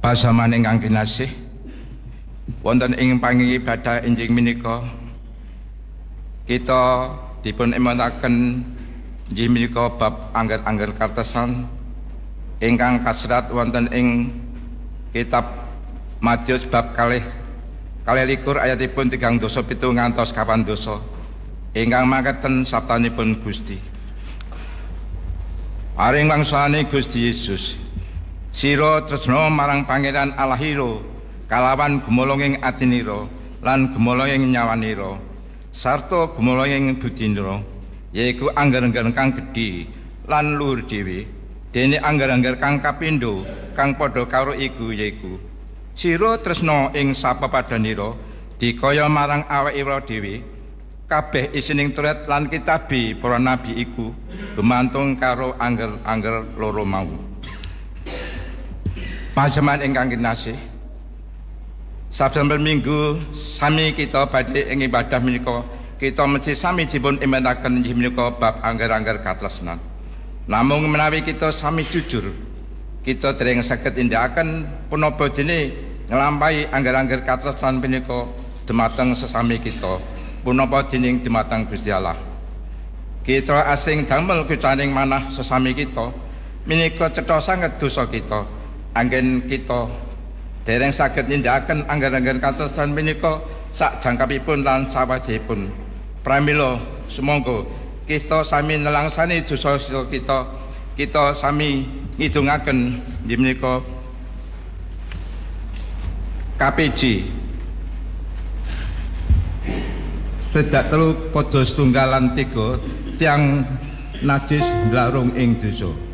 Pasaman ingkang kinasih, wonten ing pangibadah enjing menika kita dipun emanaken inggih menika bab angger-angger kartesan ingkang kasrat wonten ing kitab Matius bab kalih likur ayatipun 3 dosa 7 ngantos 8 dosa ingkang mangketen sabtanipun Gusti. Paring wangsane Gusti Yesus, sira tresna marang Pangeran Allahira kalawan gumolonging atinira lan gumolonging nyawanira sarta gumolonging budinira, yaiku angger-angger kang gedhe lan luhur dhewe. Dene angger-angger kang kapindho kang padha karo iku yaiku sira tresna ing sapepadhanira dikaya marang awakira dhewe. Kabeh isining turet lan kitabe para nabi iku gumantung karo angger-angger loro mau. Pasaman ingkang kinasih, saben minggu sami kita badhe ing ibadah menika kita mesti sami dipun imentaken inggih menika bab angger-angger katresnan. Namung menawi kita sami jujur, kita dereng saged indakaken punapa dene nglampahi angger-angger katresnan menika dumateng sesami kita, punapa dening dumateng Gusti Allah. Kita asing damel kucaning manah sesami kita menika cetha sanget dosa kita. Anggen kita dereng saged nindakaken angger-angger katresnan menika sak jangkapipun lan sawadhipun. Pramila sumangga kita sami nelangsani dosa kita sami ngidungaken inggih menika KPJ sedak 3 pada setunggal lan 3 tiang najis ndlarung ing dosa.